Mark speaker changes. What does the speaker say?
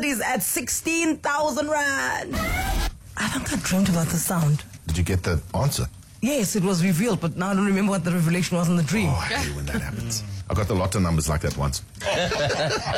Speaker 1: is at 16,000 rand. I think I dreamt about the sound.
Speaker 2: Did you get the answer?
Speaker 1: Yes, it was revealed, but now I don't remember what the revelation was in the dream.
Speaker 2: Oh, I hate when that happens. I got the lotto numbers like that once.